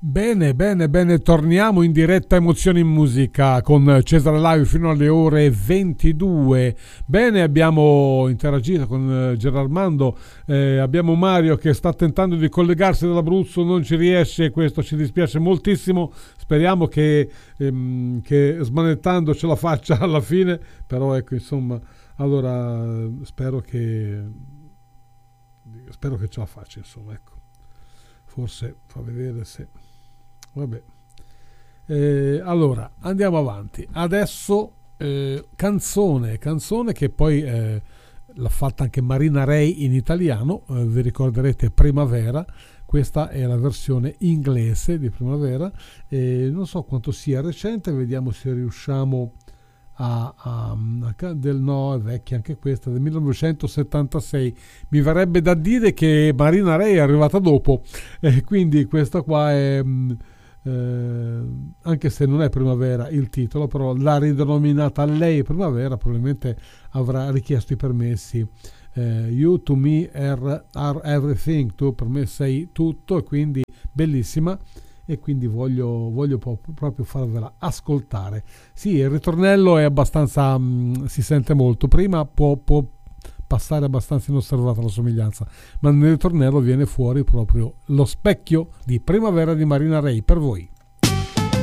Bene, bene, bene, torniamo in diretta Emozioni in Musica con Cesare Live fino alle ore 22. Bene, abbiamo interagito con Gerarmando, abbiamo Mario che sta tentando di collegarsi dall'Abruzzo, non ci riesce, questo ci dispiace moltissimo, speriamo che smanettando ce la faccia alla fine, però ecco, insomma, allora spero che ce la faccia, insomma, ecco. Forse fa vedere se... Vabbè. Allora, andiamo avanti. Adesso canzone che poi l'ha fatta anche Marina Ray in italiano, vi ricorderete Primavera, questa è la versione inglese di Primavera, non so quanto sia recente, vediamo se riusciamo no, è vecchia anche questa, del 1976. Mi verrebbe da dire che Marina Ray è arrivata dopo, quindi questa qua è anche se non è Primavera il titolo, però l'ha ridenominata a lei Primavera, probabilmente avrà richiesto i permessi. You to me are everything, tu per me sei tutto, e quindi bellissima, e quindi voglio proprio farvela ascoltare. Sì, il ritornello è abbastanza si sente molto, prima può passare abbastanza inosservata la somiglianza, ma nel ritornello viene fuori proprio lo specchio di Primavera di Marina Ray per voi.